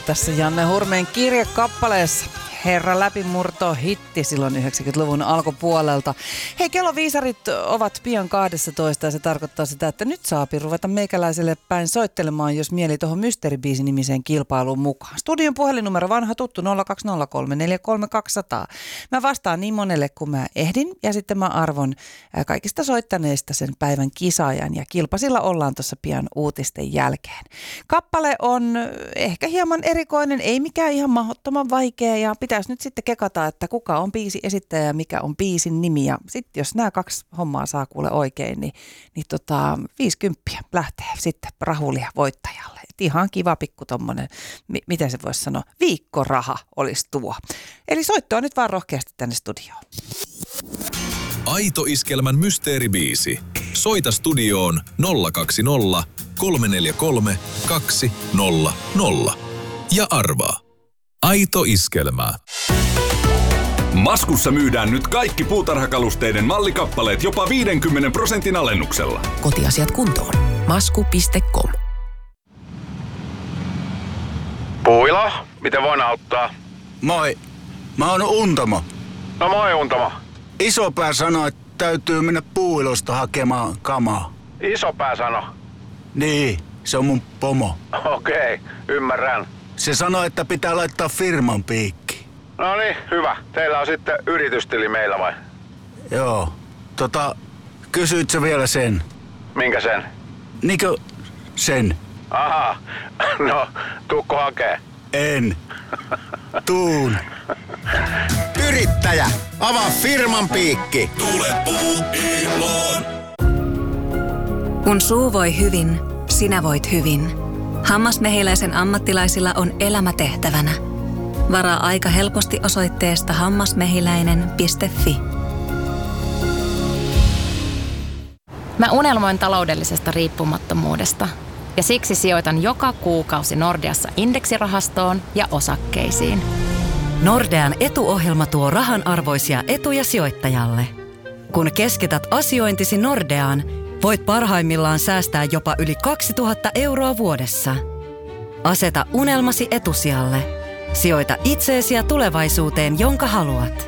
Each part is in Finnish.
Tässä Janne Hurmeen kirjekappaleessa. Herra läpimurto hitti silloin 90-luvun alkupuolelta. Hei, kelloviisarit ovat pian 12 ja se tarkoittaa sitä, että nyt saapi ruveta meikäläiselle päin soittelemaan, jos mieli tuohon Mysteeribiisi-nimiseen kilpailuun mukaan. Studion puhelinnumero vanha tuttu 020343200. Mä vastaan niin monelle kuin mä ehdin ja sitten mä arvon kaikista soittaneista sen päivän kisaajan ja kilpasilla ollaan tuossa pian uutisten jälkeen. Kappale on ehkä hieman erikoinen, ei mikään ihan mahdottoman vaikea ja pitäisi nyt sitten kekata, että kuka on biisi esittäjä ja mikä on biisin nimi. Ja sitten jos nämä kaksi hommaa saa kuule oikein, niin 50 lähtee sitten rahulia voittajalle. Et ihan kiva pikku tommonen, miten se voisi sanoa, viikkoraha olisi tuo. Eli soittoa nyt vaan rohkeasti tänne studioon. Aito Iskelmän mysteeribiisi. Soita studioon 020 343 200 ja arvaa. Aito Iskelmä. Maskussa myydään nyt kaikki puutarhakalusteiden mallikappaleet jopa 50% alennuksella. Kotiasiat kuntoon. Masku.com. Puilo, miten voin auttaa? Moi, mä oon Untamo. No moi Untamo. Isopää sanoi, että täytyy mennä Puuilosta hakemaan kamaa. Isopää sano. Niin, se on mun pomo. Okei, ymmärrän. Se sanoi, että pitää laittaa firman piikki. No niin, hyvä. Teillä on sitten yritystili meillä vai? Joo. Kysyit sä vielä sen? Minkä sen? Niinkö sen? Aha, no tuukko hakee? En. Tuun. Yrittäjä, avaa firman piikki. Tule Puuiloon. Kun suu voi hyvin, sinä voit hyvin. Hammasmehiläisen ammattilaisilla on elämätehtävänä. Varaa aika helposti osoitteesta hammasmehiläinen.fi. Mä unelmoin taloudellisesta riippumattomuudesta ja siksi sijoitan joka kuukausi Nordeassa indeksirahastoon ja osakkeisiin. Nordean etuohjelma tuo rahanarvoisia etuja sijoittajalle. Kun keskität asiointisi Nordeaan, voit parhaimmillaan säästää jopa yli 2000 euroa vuodessa. Aseta unelmasi etusijalle. Sijoita itseesi ja tulevaisuuteen, jonka haluat.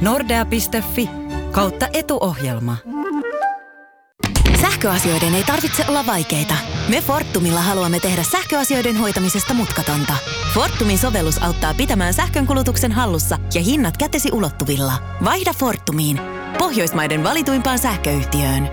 Nordea.fi/etuohjelma. Sähköasioiden ei tarvitse olla vaikeita. Me Fortumilla haluamme tehdä sähköasioiden hoitamisesta mutkatonta. Fortumin sovellus auttaa pitämään sähkönkulutuksen hallussa ja hinnat kätesi ulottuvilla. Vaihda Fortumiin, Pohjoismaiden valituimpaan sähköyhtiöön.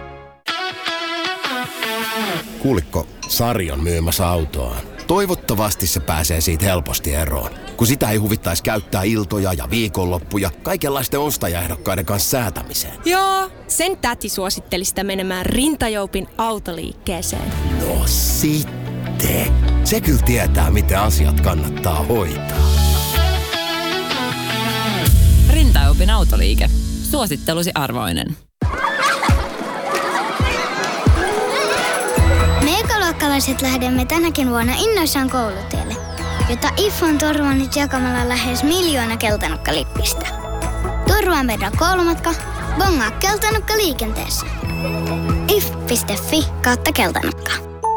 Kuulikko, Sari on myymässä autoaan. Toivottavasti se pääsee siitä helposti eroon, kun sitä ei huvittaisi käyttää iltoja ja viikonloppuja kaikenlaisten ostajaehdokkaiden kanssa säätämiseen. Joo, sen täti suositteli sitä menemään Rintajoupin autoliikkeeseen. No sitten. Se kyllä tietää, miten asiat kannattaa hoitaa. Rintajoupin autoliike. Suosittelusi arvoinen. Me ekaluokkalaiset lähdemme tänäkin vuonna innoissaan koulutielle, jota IF on turvannut jakamalla lähes 1 miljoona keltanukkalippistä. Turvaa meidän koulumatka, bongaa keltanukka liikenteessä. if.fi/keltanukka.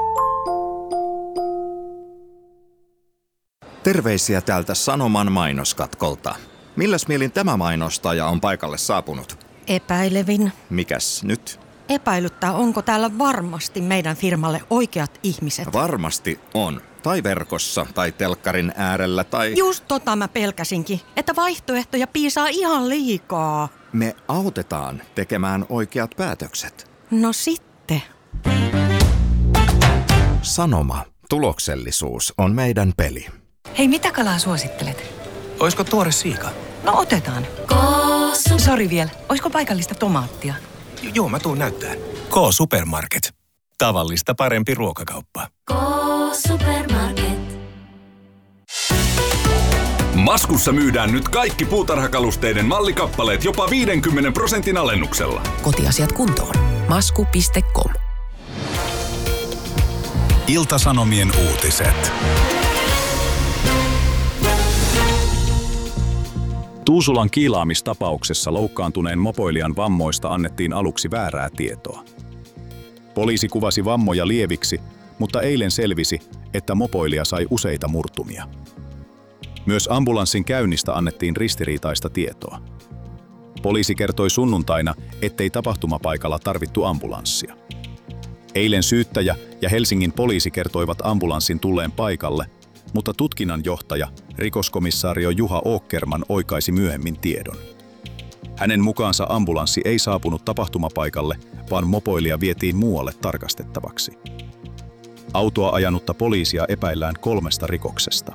Terveisiä täältä Sanoman mainoskatkolta. Milläs mielin tämä mainostaja on paikalle saapunut? Epäilevin. Mikäs nyt? Epäilyttää, onko täällä varmasti meidän firmalle oikeat ihmiset. Varmasti on. Tai verkossa, tai telkkarin äärellä, tai... Just mä pelkäsinkin, että vaihtoehtoja piisaa ihan liikaa. Me autetaan tekemään oikeat päätökset. No sitten. Sanoma. Tuloksellisuus on meidän peli. Hei, mitä kalaa suosittelet? Oisko tuore siika? No otetaan. Sori vielä, oisko paikallista tomaattia? Joo, mä tuun näyttää. K-Supermarket. Tavallista parempi ruokakauppa. K-Supermarket. Maskussa myydään nyt kaikki puutarhakalusteiden mallikappaleet jopa 50% alennuksella. Kotiasiat kuntoon. Masku.com. Ilta-Sanomien uutiset. Tuusulan kiilaamistapauksessa loukkaantuneen mopoilijan vammoista annettiin aluksi väärää tietoa. Poliisi kuvasi vammoja lieviksi, mutta eilen selvisi, että mopoilija sai useita murtumia. Myös ambulanssin käynnistä annettiin ristiriitaista tietoa. Poliisi kertoi sunnuntaina, ettei tapahtumapaikalla tarvittu ambulanssia. Eilen syyttäjä ja Helsingin poliisi kertoivat ambulanssin tulleen paikalle, mutta tutkinnanjohtaja, rikoskomissaario Juha Åkerman oikaisi myöhemmin tiedon. Hänen mukaansa ambulanssi ei saapunut tapahtumapaikalle, vaan mopoilija vietiin muualle tarkastettavaksi. Autoa ajanutta poliisia epäillään 3 rikoksesta.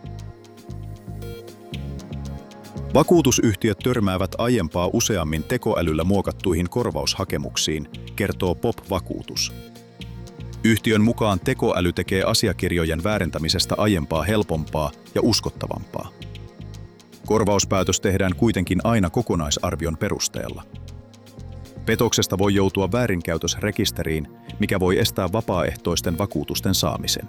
Vakuutusyhtiöt törmäävät aiempaa useammin tekoälyllä muokattuihin korvaushakemuksiin, kertoo POP-vakuutus. Yhtiön mukaan tekoäly tekee asiakirjojen väärentämisestä aiempaa helpompaa ja uskottavampaa. Korvauspäätös tehdään kuitenkin aina kokonaisarvion perusteella. Petoksesta voi joutua väärinkäytösrekisteriin, mikä voi estää vapaaehtoisten vakuutusten saamisen.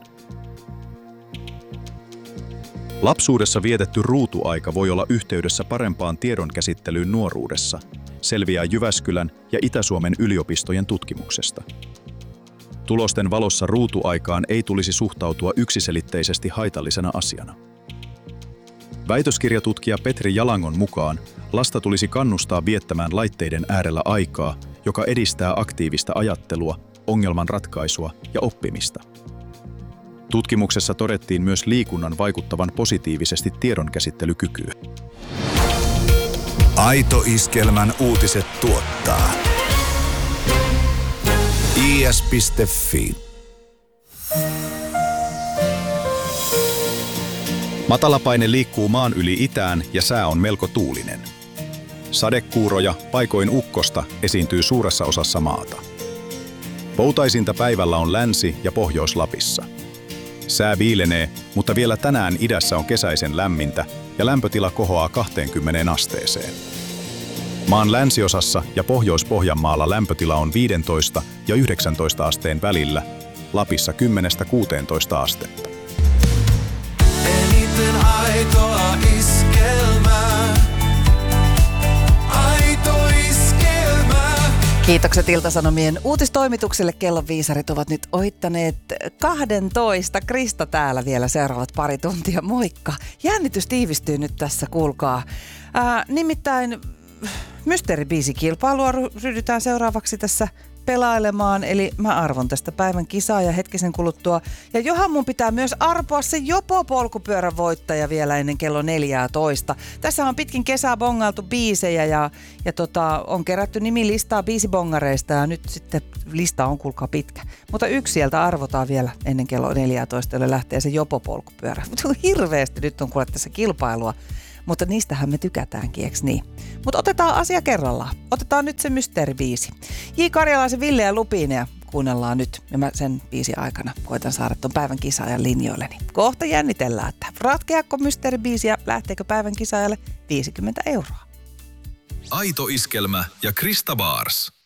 Lapsuudessa vietetty ruutuaika voi olla yhteydessä parempaan tiedonkäsittelyyn nuoruudessa, selviää Jyväskylän ja Itä-Suomen yliopistojen tutkimuksesta. Tulosten valossa ruutuaikaan ei tulisi suhtautua yksiselitteisesti haitallisena asiana. Väitöskirjatutkija Petri Jalangon mukaan lasta tulisi kannustaa viettämään laitteiden äärellä aikaa, joka edistää aktiivista ajattelua, ongelmanratkaisua ja oppimista. Tutkimuksessa todettiin myös liikunnan vaikuttavan positiivisesti tiedonkäsittelykykyyn. Aito Iskelmän uutiset tuottaa is.fi. Matalapaine liikkuu maan yli itään ja sää on melko tuulinen. Sadekuuroja, paikoin ukkosta, esiintyy suuressa osassa maata. Poutaisinta päivällä on Länsi- ja Pohjois-Lapissa. Sää viilenee, mutta vielä tänään idässä on kesäisen lämmintä ja lämpötila kohoaa 20 asteeseen. Maan länsiosassa ja Pohjois-Pohjanmaalla lämpötila on 15 ja 19 asteen välillä, Lapissa 10–16 astetta. Eniten aitoa iskelmää. Aito iskelmää. Kiitokset Ilta-Sanomien uutistoimitukselle. Kellonviisarit ovat nyt ohittaneet 12. Krista täällä vielä seuraavat pari tuntia. Moikka! Jännitys tiivistyy nyt tässä, kuulkaa. Nimittäin mysteeribiisikilpailua ryhdytään seuraavaksi tässä pelailemaan, eli mä arvon tästä päivän kisaa ja hetkisen kuluttua. Ja johan mun pitää myös arpoa se Jopo-polkupyörän voittaja vielä ennen kello 14. Tässä on pitkin kesää bongailtu biisejä ja on kerätty nimilistaa biisibongareista ja nyt sitten lista on kuulkaa pitkä. Mutta yksi sieltä arvotaan vielä ennen kello 14, jolle lähtee se Jopo-polkupyörä. Mutta hirveästi nyt on kuule tässä kilpailua. Mutta niistähän me tykätäänkin, eks niin? Mutta otetaan asia kerrallaan. Otetaan nyt se mysteeribiisi. J. Karjalaisen Ville ja Lupiineja kuunnellaan nyt. Ja mä sen biisin aikana koitan saada ton päivän kisaajan linjoilleni. Kohta jännitellään, että ratkeako mysteeribiisi ja lähteekö päivän kisaajalle 50 €. Aito Iskelmä ja Krista Baars.